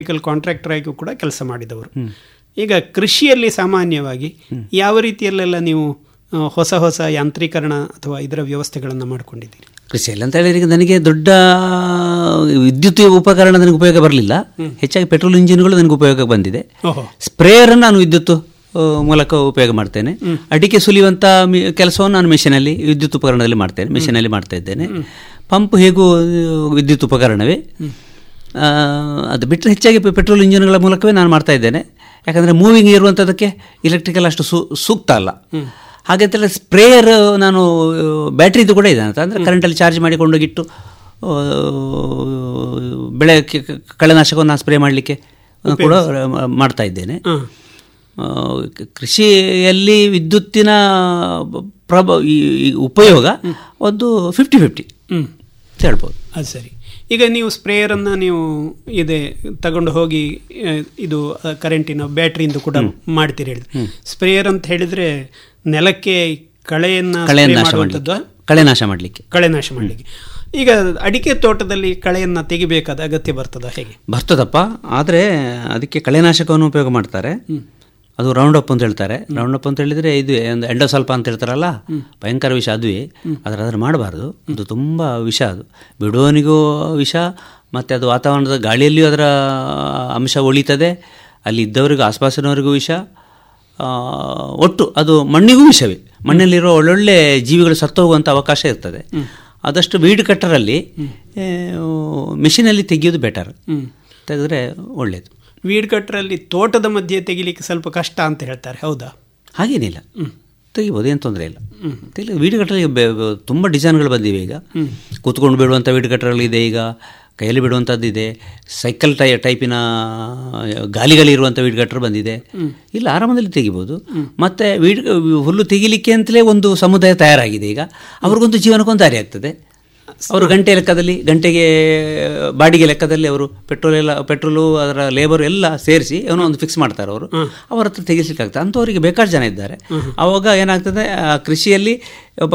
Electrical contractor ಆಗಿ ಕೂಡ ಕೆಲಸ ಮಾಡಿದವರು. ಈಗ ಕೃಷಿಯಲ್ಲಿ ಸಾಮಾನ್ಯವಾಗಿ ಯಾವ ರೀತಿಯಲ್ಲೆಲ್ಲ ನೀವು ಹೊಸ ಹೊಸ ಯಾಂತ್ರೀಕರಣ ಅಥವಾ ಇದರ ವ್ಯವಸ್ಥೆಗಳನ್ನು ಮಾಡಿಕೊಂಡಿದ್ದೀರಿ? ಕೃಷಿಯಲ್ಲಿ ಅಂತ ಹೇಳಿದ್ರೆ ಈಗ ನನಗೆ ದೊಡ್ಡ ವಿದ್ಯುತ್ ಉಪಕರಣ ನನಗೆ ಉಪಯೋಗ ಬರಲಿಲ್ಲ. ಹೆಚ್ಚಾಗಿ ಪೆಟ್ರೋಲ್ ಇಂಜಿನ್ಗಳು ನನಗೆ ಉಪಯೋಗ ಬಂದಿದೆ. ಸ್ಪ್ರೇಯರನ್ನು ನಾನು ವಿದ್ಯುತ್ ಮೂಲಕ ಉಪಯೋಗ ಮಾಡ್ತೇನೆ. ಅಡಿಕೆ ಸುಲಿಯುವಂಥ ಕೆಲಸವನ್ನು ನಾನು ಮಿಷಿನಲ್ಲಿ ವಿದ್ಯುತ್ ಉಪಕರಣದಲ್ಲಿ ಮಾಡ್ತೇನೆ, ಮಿಷಿನಲ್ಲಿ ಮಾಡ್ತಾ ಇದ್ದೇನೆ. ಪಂಪ್ ಹೇಗೂ ವಿದ್ಯುತ್ ಉಪಕರಣವೇ. ಅದು ಬಿಟ್ಟರೆ ಹೆಚ್ಚಾಗಿ ಪೆಟ್ರೋಲ್ ಇಂಜಿನ್ಗಳ ಮೂಲಕವೇ ನಾನು ಮಾಡ್ತಾ ಇದ್ದೇನೆ. ಯಾಕಂದರೆ ಮೂವಿಂಗ್ ಇರುವಂಥದ್ದಕ್ಕೆ ಇಲೆಕ್ಟ್ರಿಕಲ್ ಅಷ್ಟು ಸೂಕ್ತ ಅಲ್ಲ. ಹಾಗಂತೇಳಿ ಸ್ಪ್ರೇಯರ್ ನಾನು ಬ್ಯಾಟ್ರಿದು ಕೂಡ ಇದೆ ಅಂತ ಅಂದರೆ ಕರೆಂಟಲ್ಲಿ ಚಾರ್ಜ್ ಮಾಡಿಕೊಂಡೋಗಿಟ್ಟು ಬೆಳೆ ಕಳೆನಾಶಕವನ್ನು ನಾನು ಸ್ಪ್ರೇ ಮಾಡಲಿಕ್ಕೆ ಕೂಡ ಮಾಡ್ತಾ ಇದ್ದೇನೆ. ಕೃಷಿಯಲ್ಲಿ ವಿದ್ಯುತ್ತಿನ ಉಪಯೋಗ ಒಂದು 50-50 ಹೇಳ್ಬೋದು. ಅದು ಸರಿ. ಈಗ ನೀವು ಸ್ಪ್ರೇಯರನ್ನು ನೀವು ತಗೊಂಡು ಹೋಗಿ ಇದು ಕರೆಂಟಿನ ಬ್ಯಾಟ್ರಿಯಿಂದ ಕೂಡ ಮಾಡ್ತೀರಿ ಹೇಳಿದ್ರೆ, ಸ್ಪ್ರೇಯರ್ ಅಂತ ಹೇಳಿದರೆ ನೆಲಕ್ಕೆ ಕಳೆನಾಶ ಮಾಡಲಿಕ್ಕೆ. ಈಗ ಅಡಿಕೆ ತೋಟದಲ್ಲಿ ಕಳೆಯನ್ನು ತೆಗಿಬೇಕಾದ ಅಗತ್ಯ ಬರ್ತದ? ಹೇಗೆ ಬರ್ತದಪ್ಪ. ಆದರೆ ಅದಕ್ಕೆ ಕಳೆನಾಶಕವನ್ನು ಉಪಯೋಗ ಮಾಡ್ತಾರೆ. ಅದು ರೌಂಡ್ ಅಪ್ ಅಂತ ಹೇಳ್ತಾರೆ. ರೌಂಡ್ ಅಪ್ ಅಂತ ಹೇಳಿದರೆ ಇದು ಎಂಡೋಸಲ್ಫ ಅಂತ ಹೇಳ್ತಾರಲ್ಲ, ಭಯಂಕರ ವಿಷ. ಅದುವೇ ಅದರ ಮಾಡಬಾರ್ದು. ಅದು ತುಂಬ ವಿಷ. ಅದು ಬಿಡುವವನಿಗೂ ವಿಷ, ಮತ್ತು ಅದು ವಾತಾವರಣದ ಗಾಳಿಯಲ್ಲಿಯೂ ಅದರ ಅಂಶ ಉಳಿತದೆ, ಅಲ್ಲಿ ಇದ್ದವರಿಗೂ ಆಸ್ಪಾಸಿನವರಿಗೂ ವಿಷ. ಒಟ್ಟು ಅದು ಮಣ್ಣಿಗೂ ವಿಷವೇ. ಮಣ್ಣಲ್ಲಿರೋ ಒಳ್ಳೊಳ್ಳೆ ಜೀವಿಗಳು ಸತ್ತು ಹೋಗುವಂಥ ಅವಕಾಶ ಇರ್ತದೆ. ಆದಷ್ಟು ವೀಡ್ ಕಟ್ಟರಲ್ಲಿ ಮಿಷಿನಲ್ಲಿ ತೆಗೆಯೋದು ಬೆಟರ್. ತೆಗೆದ್ರೆ ಒಳ್ಳೆಯದು. ವೀಡ್ ಕಟ್ಟರಲ್ಲಿ ತೋಟದ ಮಧ್ಯೆ ತೆಗಿಲಿಕ್ಕೆ ಸ್ವಲ್ಪ ಕಷ್ಟ ಅಂತ ಹೇಳ್ತಾರೆ, ಹೌದಾ? ಹಾಗೇನಿಲ್ಲ, ತೆಗಿಬೋದು, ಏನು ತೊಂದರೆ ಇಲ್ಲ. ವೀಡ್ ಕಟ್ಟರಲ್ಲಿ ತುಂಬ ಡಿಸೈನ್ಗಳು ಬಂದಿವೆ. ಈಗ ಕೂತ್ಕೊಂಡು ಬಿಡುವಂಥ ವೀಡ್ ಕಟ್ಟರ್ಗಳಿದೆ, ಈಗ ಕೈಯಲ್ಲಿ ಬಿಡುವಂಥದ್ದಿದೆ, ಸೈಕಲ್ ಟೈಪಿನ ಗಾಲಿಗಳಿರುವಂಥ ವೀಡ್ ಕಟ್ಟರ್ ಬಂದಿದೆ. ಇಲ್ಲ, ಆರಾಮದಲ್ಲಿ ತೆಗಿಬೋದು. ಮತ್ತು ಹುಲ್ಲು ತೆಗಿಲಿಕ್ಕೆ ಅಂತಲೇ ಒಂದು ಸಮುದಾಯ ತಯಾರಾಗಿದೆ. ಈಗ ಅವ್ರಿಗೊಂದು ಜೀವನಕ್ಕೊಂದು ದಾರಿ ಆಗ್ತದೆ. ಅವರು ಗಂಟೆಗೆ ಬಾಡಿಗೆ ಲೆಕ್ಕದಲ್ಲಿ ಅವರು ಪೆಟ್ರೋಲು ಅದರ ಲೇಬರು ಎಲ್ಲ ಸೇರಿಸಿ ಏನೋ ಒಂದು ಫಿಕ್ಸ್ ಮಾಡ್ತಾರೆ. ಅವರು ಅವರ ಹತ್ರ ತೆಗಿಸ್ಲಿಕ್ಕಾಗ್ತದೆ. ಅಂಥವರಿಗೆ ಬೇಕಾದ ಜನ ಇದ್ದಾರೆ. ಆವಾಗ ಏನಾಗ್ತದೆ, ಕೃಷಿಯಲ್ಲಿ ಒಬ್ಬ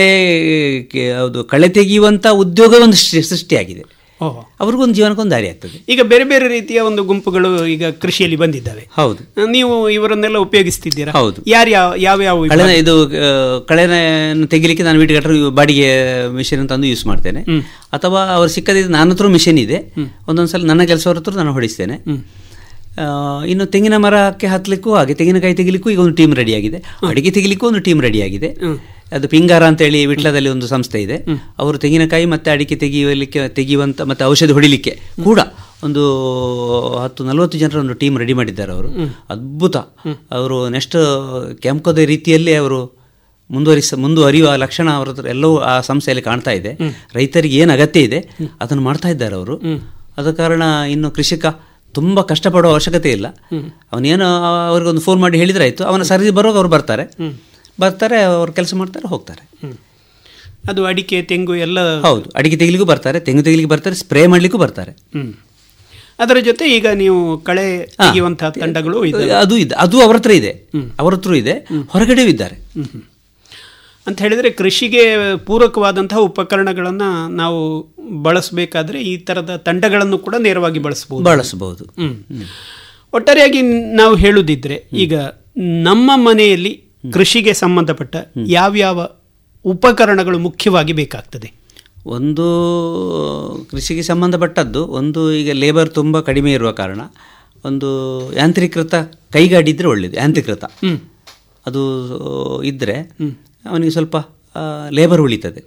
ಕಳೆ ತೆಗೆಯುವಂಥ ಉದ್ಯೋಗ ಒಂದು ಸೃಷ್ಟಿಯಾಗಿದೆ. ಅವ್ರಿಗೊಂದು ಜೀವನಕ್ಕೊಂದು ದಾರಿ ಆಗ್ತದೆ. ಈಗ ಬೇರೆ ಬೇರೆ ರೀತಿಯ ಒಂದು ಗುಂಪುಗಳು ಈಗ ಕೃಷಿಯಲ್ಲಿ ಬಂದಿದ್ದಾವೆ. ಹೌದು, ನೀವು ಇವರನ್ನೆಲ್ಲ ಉಪಯೋಗಿಸ್ತಿದ್ದೀರಾ? ಹೌದು. ಯಾವ ಇದು ಕಳೆಯನ್ನು ತೆಗಿಲಿಕ್ಕೆ ನಾನು ವೀಡ್ ಕಟ್ಟರ್ ಬಾಡಿಗೆ ಮಿಷಿನ್ ತಂದು ಯೂಸ್ ಮಾಡ್ತೇನೆ. ಅಥವಾ ಅವ್ರು ಸಿಕ್ಕದಿದ್ದು ನನ್ನ ಹತ್ರ ಮಿಷಿನ್ ಇದೆ. ಒಂದೊಂದ್ಸಲ ನನ್ನ ಕೆಲಸವ್ರ ಹತ್ರ ನಾನು ಹೊಡಿಸ್ತೇನೆ. ಇನ್ನು ತೆಂಗಿನ ಮರಕ್ಕೆ ಹತ್ತಲಿಕ್ಕೂ ಹಾಗೆ, ತೆಂಗಿನಕಾಯಿ ತೆಗಿಲಿಕ್ಕೂ ಈಗ ಒಂದು ಟೀಮ್ ರೆಡಿಯಾಗಿದೆ. ಅಡಿಕೆ ತೆಗಿಲಿಕ್ಕೂ ಒಂದು ಟೀಮ್ ರೆಡಿಯಾಗಿದೆ. ಅದು ಪಿಂಗಾರ ಅಂತೇಳಿ ವಿಟ್ಲದಲ್ಲಿ ಒಂದು ಸಂಸ್ಥೆ ಇದೆ. ಅವರು ತೆಂಗಿನಕಾಯಿ ಮತ್ತು ಅಡಿಕೆ ತೆಗೆಯುವಂಥ ಮತ್ತು ಔಷಧಿ ಹೊಡಿಲಿಕ್ಕೆ ಕೂಡ ಒಂದು 10-40 ಜನರ ಒಂದು ಟೀಮ್ ರೆಡಿ ಮಾಡಿದ್ದಾರೆ. ಅವರು ಅದ್ಭುತ. ಅವರು ನೆಕ್ಸ್ಟ್ ಕ್ಯಾಂಪ್ಕೋದ ರೀತಿಯಲ್ಲೇ ಅವರು ಮುಂದುವರಿಯುವ ಲಕ್ಷಣ ಅವರ ಹತ್ರ ಎಲ್ಲವೂ ಆ ಸಂಸ್ಥೆಯಲ್ಲಿ ಕಾಣ್ತಾ ಇದೆ. ರೈತರಿಗೆ ಏನು ಅಗತ್ಯ ಇದೆ ಅದನ್ನು ಮಾಡ್ತಾ ಇದ್ದಾರೆ ಅವರು. ಆದ ಕಾರಣ ಇನ್ನು ಕೃಷಿಕ ತುಂಬ ಕಷ್ಟಪಡುವ ಅವಶ್ಯಕತೆ ಇಲ್ಲ. ಅವನೇನು ಅವ್ರಿಗೊಂದು ಫೋನ್ ಮಾಡಿ ಹೇಳಿದ್ರೆ ಆಯಿತು, ಅವನ ಸರ್ವಿಸ್ ಬರುವಾಗ ಅವ್ರು ಬರ್ತಾರೆ, ಅವ್ರು ಕೆಲಸ ಮಾಡ್ತಾರೆ, ಹೋಗ್ತಾರೆ. ಅದು ಅಡಿಕೆ ತೆಂಗು ಎಲ್ಲ? ಹೌದು, ಅಡಿಕೆ ತೆಗಿಲಿಕ್ಕೂ ಬರ್ತಾರೆ, ತೆಂಗು ತೆಗಿಲಿಕ್ಕೆ ಬರ್ತಾರೆ, ಸ್ಪ್ರೇ ಮಾಡಲಿಕ್ಕೂ ಬರ್ತಾರೆ. ಅದರ ಜೊತೆ ಈಗ ನೀವು ಕಳೆ ತೆಗೆಯುವಂತಹ ತಂಡಗಳು ಅದು ಅವ್ರ ಹತ್ರ ಇದೆ, ಹೊರಗಡೆಯೂ ಇದ್ದಾರೆ. ಅಂತ ಹೇಳಿದರೆ ಕೃಷಿಗೆ ಪೂರಕವಾದಂತಹ ಉಪಕರಣಗಳನ್ನು ನಾವು ಬಳಸಬೇಕಾದ್ರೆ ಈ ಥರದ ತಂಡಗಳನ್ನು ಕೂಡ ನೇರವಾಗಿ ಬಳಸಬಹುದು. ಒಟ್ಟಾರೆಯಾಗಿ ನಾವು ಹೇಳುವುದಿದ್ರೆ, ಈಗ ನಮ್ಮ ಮನೆಯಲ್ಲಿ ಕೃಷಿಗೆ ಸಂಬಂಧಪಟ್ಟ ಯಾವ್ಯಾವ ಉಪಕರಣಗಳು ಮುಖ್ಯವಾಗಿ ಬೇಕಾಗ್ತದೆ? ಒಂದು ಕೃಷಿಗೆ ಸಂಬಂಧಪಟ್ಟದ್ದು ಒಂದು, ಈಗ ಲೇಬರ್ ತುಂಬ ಕಡಿಮೆ ಇರುವ ಕಾರಣ ಒಂದು ಯಾಂತ್ರೀಕೃತ ಕೈಗಾಡಿ ಇದ್ದರೆ ಒಳ್ಳೆಯದು. ಯಾಂತ್ರೀಕೃತ ಅದು ಇದ್ದರೆ ಅವನಿಗೆ ಸ್ವಲ್ಪ ಲೇಬರ್ ಉಳಿತದೆ.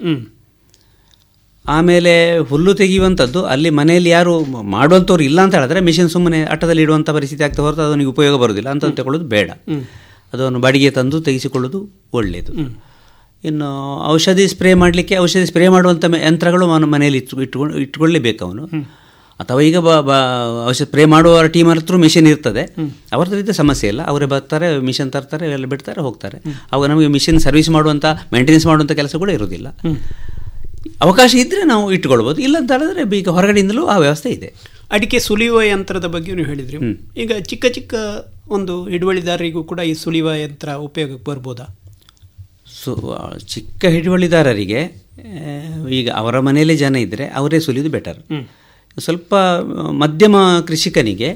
ಆಮೇಲೆ ಹುಲ್ಲು ತೆಗೆಯುವಂಥದ್ದು ಅಲ್ಲಿ ಮನೆಯಲ್ಲಿ ಯಾರು ಮಾಡುವಂಥವ್ರು ಇಲ್ಲ ಅಂತ ಹೇಳಿದ್ರೆ ಮಿಷಿನ್ ಸುಮ್ಮನೆ ಅಟ್ಟದಲ್ಲಿ ಇಡುವಂಥ ಪರಿಸ್ಥಿತಿ ಆಗ್ತಾ ಹೊರತು ಅವನಿಗೆ ಉಪಯೋಗ ಬರೋದಿಲ್ಲ ಅಂತ ತಗೊಳ್ಳೋದು ಬೇಡ. ಅದನ್ನು ಬಾಡಿಗೆ ತಂದು ತೆಗೆಸಿಕೊಳ್ಳೋದು ಒಳ್ಳೆಯದು. ಇನ್ನು ಔಷಧಿ ಸ್ಪ್ರೇ ಮಾಡುವಂಥ ಯಂತ್ರಗಳು ಮನೆಯಲ್ಲಿ ಇಟ್ಕೊಳ್ಳೇಬೇಕು ಅವನು. ಅಥವಾ ಈಗ ಔಷಧ ಸ್ಪ್ರೇ ಮಾಡುವ ಟೀಮ್ ಹತ್ರ ಮಿಷಿನ್ ಇರ್ತದೆ, ಅವ್ರ ಹತ್ರ ಸಮಸ್ಯೆ ಇಲ್ಲ. ಅವರೇ ಬರ್ತಾರೆ, ಮಿಷನ್ ತರ್ತಾರೆ, ಎಲ್ಲ ಬಿಡ್ತಾರೆ, ಹೋಗ್ತಾರೆ. ಅವಾಗ ನಮಗೆ ಮಿಷಿನ್ ಸರ್ವಿಸ್ ಮಾಡುವಂಥ ಮೇಂಟೆನೆನ್ಸ್ ಮಾಡುವಂಥ ಕೆಲಸ ಕೂಡ ಇರೋದಿಲ್ಲ. ಅವಕಾಶ ಇದ್ದರೆ ನಾವು ಇಟ್ಕೊಳ್ಬೋದು, ಇಲ್ಲ ಅಂತ ಹೇಳಿದ್ರೆ ಈಗ ಹೊರಗಡೆಯಿಂದಲೂ ಆ ವ್ಯವಸ್ಥೆ ಇದೆ. ಅಡಿಕೆ ಸುಲಿಯುವ ಯಂತ್ರದ ಬಗ್ಗೆ ನೀವು ಹೇಳಿದ್ರಿ. ಈಗ ಚಿಕ್ಕ ಚಿಕ್ಕ ಒಂದು ಹಿಡುವಳಿದಾರರಿಗೂ ಕೂಡ ಈ ಸುಲಿಯುವ ಯಂತ್ರ ಉಪಯೋಗಕ್ಕೆ ಬರ್ಬೋದಾ? ಚಿಕ್ಕ ಹಿಡುವಳಿದಾರರಿಗೆ ಈಗ ಅವರ ಮನೆಯಲ್ಲೇ ಜನ ಇದ್ದರೆ ಅವರೇ ಸುಲಿಯೋದು ಬೆಟರ್. ಸ್ವಲ್ಪ ಮಧ್ಯಮ ಕೃಷಿಕನಿಗೆ